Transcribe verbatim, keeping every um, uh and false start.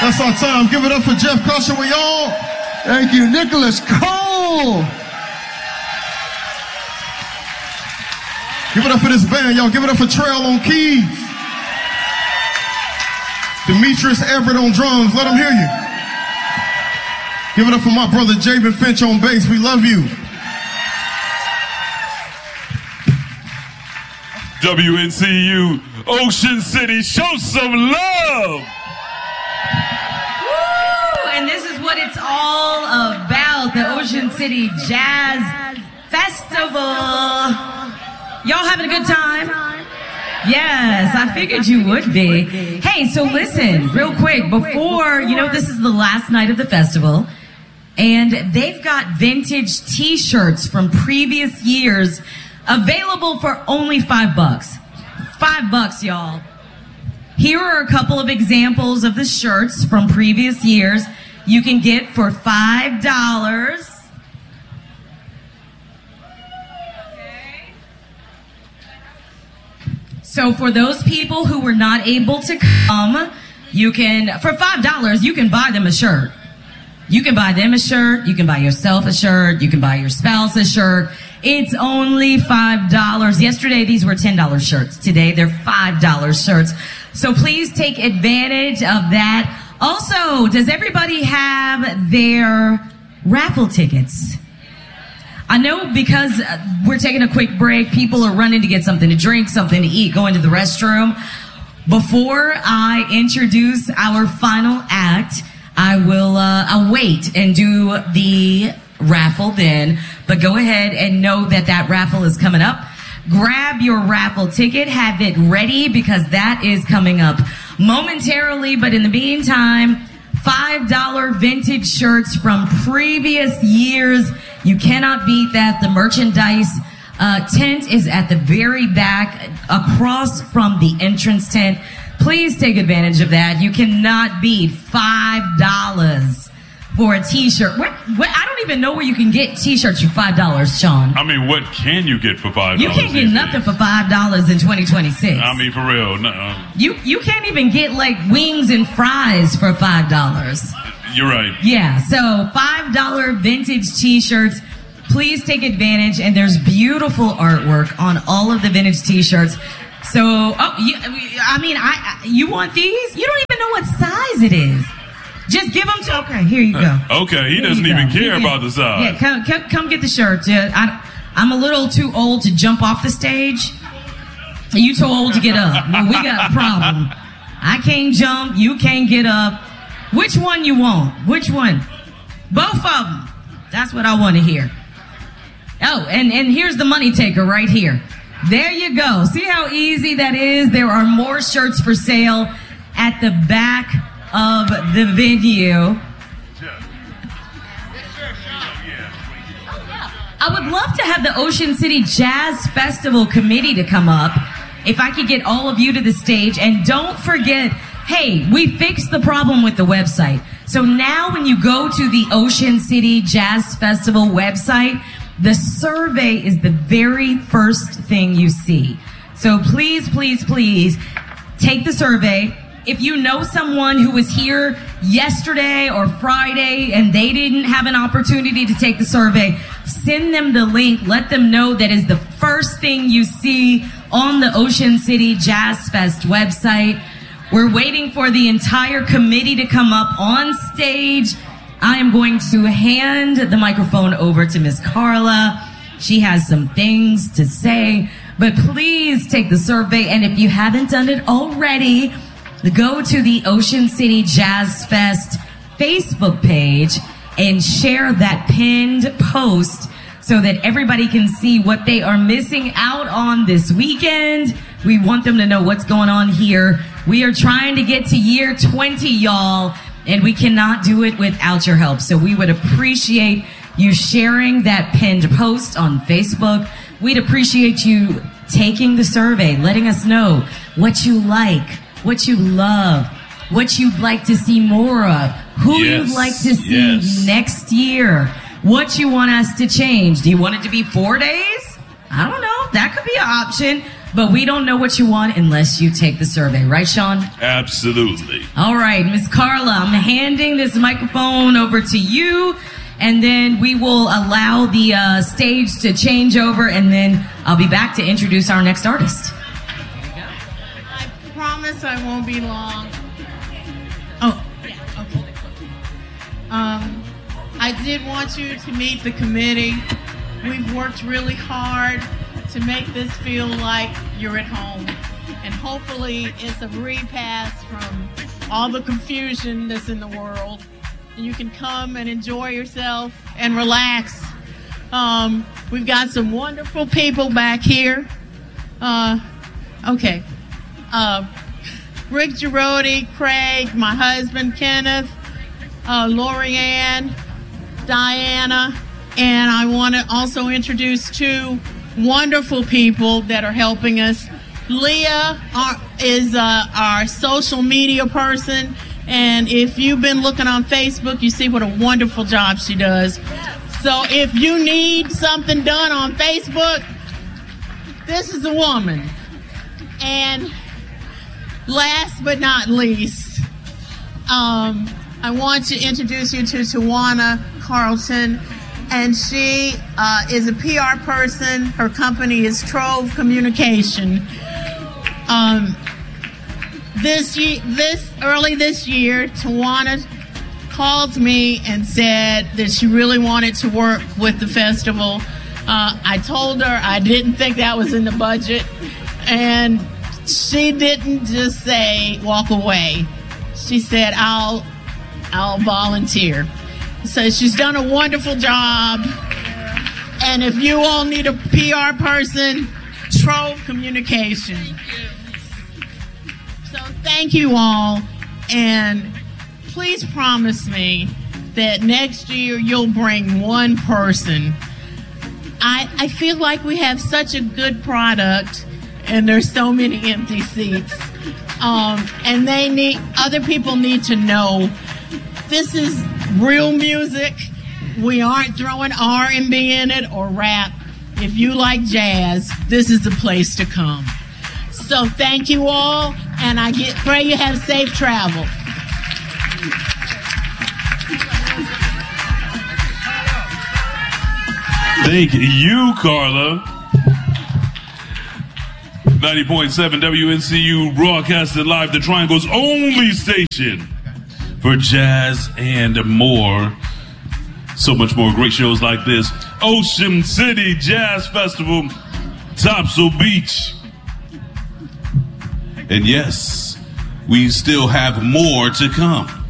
That's our time. Give it up for Jeff Crusher, we all. Thank you, Nicholas Cole. Give it up for this band, y'all. Give it up for Trail on keys. Demetrius Everett on drums. Let them hear you. Give it up for my brother Javen Finch on bass. We love you. W N C U, Ocean City, show some love. Woo! And this is what it's all about, the Ocean City Jazz Festival. Y'all having a good time? Yes, I figured you would be. Hey, so listen, real quick, before, you know, this is the last night of the festival, and they've got vintage t-shirts from previous years available for only five bucks. Five bucks, y'all. Here are a couple of examples of the shirts from previous years you can get for five dollars. So for those people who were not able to come, you can, for five dollars, you can buy them a shirt. You can buy them a shirt, you can buy yourself a shirt, you can buy your spouse a shirt. It's only five dollars. Yesterday, these were ten dollar shirts. Today, they're five dollar shirts. So please take advantage of that. Also, does everybody have their raffle tickets? I know because we're taking a quick break, people are running to get something to drink, something to eat, going to the restroom. Before I introduce our final act, I will uh, I'll wait and do the raffle then. But go ahead and know that that raffle is coming up. Grab your raffle ticket, have it ready because that is coming up momentarily. But in the meantime, five dollar vintage shirts from previous years. You cannot beat that. The merchandise uh, tent is at the very back, across from the entrance tent. Please take advantage of that. You cannot beat five dollars for a t-shirt. Where, where, I don't even know where you can get t-shirts for five dollars, Sean. I mean, what can you get for five dollars? You can't get nothing for five dollars in twenty twenty-six. I mean, for real. No. You, you can't even get, like, wings and fries for five dollars. You're right. Yeah, so five dollar vintage t-shirts. Please take advantage, and there's beautiful artwork on all of the vintage t-shirts. So, oh, you, I mean, I, you want these? You don't even know what size it is. Just give them to, okay, here you go. Uh, okay, he here doesn't even care yeah. about the size. Yeah, come, come, come get the shirt. Yeah, I, I'm a little too old to jump off the stage. You too old to get up. Well, we got a problem. I can't jump, you can't get up. Which one you want? Which one? Both of them. That's what I want to hear. Oh, and, and here's the money taker right here. There you go. See how easy that is? There are more shirts for sale at the back of the venue. I would love to have the Ocean City Jazz Festival committee to come up. If I could get all of you to the stage. And don't forget, hey, we fixed the problem with the website. So now when you go to the Ocean City Jazz Festival website, the survey is the very first thing you see. So please, please, please take the survey. If you know someone who was here yesterday or Friday and they didn't have an opportunity to take the survey, send them the link. Let them know that is the first thing you see on the Ocean City Jazz Fest website. We're waiting for the entire committee to come up on stage. I am going to hand the microphone over to Miss Carla. She has some things to say, but please take the survey. And if you haven't done it already, go to the Ocean City Jazz Fest Facebook page and share that pinned post so that everybody can see what they are missing out on this weekend. We want them to know what's going on here. We are trying to get to year twenty, y'all, and we cannot do it without your help. So we would appreciate you sharing that pinned post on Facebook. We'd appreciate you taking the survey, letting us know what you like, what you love, what you'd like to see more of, who yes, you'd like to see yes. next year, what you want us to change. Do you want it to be four days? I don't know. That could be an option. but we don't know what you want unless you take the survey. Right, Sean? Absolutely. All right, Miss Carla, I'm handing this microphone over to you, and then we will allow the uh, stage to change over, and then I'll be back to introduce our next artist. I promise I won't be long. Oh, yeah, okay. Um, I did want you to meet the committee. We've worked really hard to make this feel like you're at home. And hopefully it's a repass from all the confusion that's in the world. And you can come and enjoy yourself and relax. Um, we've got some wonderful people back here. Uh, okay. Uh, Rick Girodi, Craig, my husband, Kenneth, uh, Lorianne, Diana, and I want to also introduce two wonderful people that are helping us. Leah are, is uh, our social media person, and if you've been looking on Facebook, you see what a wonderful job she does. So if you need something done on Facebook, this is the woman. And last but not least, um, I want to introduce you to Tawana Carlton, and she uh, is a P R person. Her company is Trove Communication. Um, this year, this early this year, Tawana called me and said that she really wanted to work with the festival. Uh, I told her I didn't think that was in the budget, and she didn't just say walk away. She said I'll I'll volunteer. So she's done a wonderful job. And if you all need a P R person, Trove Communication. So thank you all. And please promise me that next year you'll bring one person. I, I feel like we have such a good product and there's so many empty seats. Um, and they need, other people need to know this is real music. We aren't throwing R and B in it or rap. If you like jazz, this is the place to come. So thank you all, and I get, pray you have safe travel. Thank you, Carla. ninety point seven W N C U broadcasted live, the Triangle's only station for jazz and more. So much more great shows like this. Ocean City Jazz Festival, Topsail Beach. And yes, we still have more to come.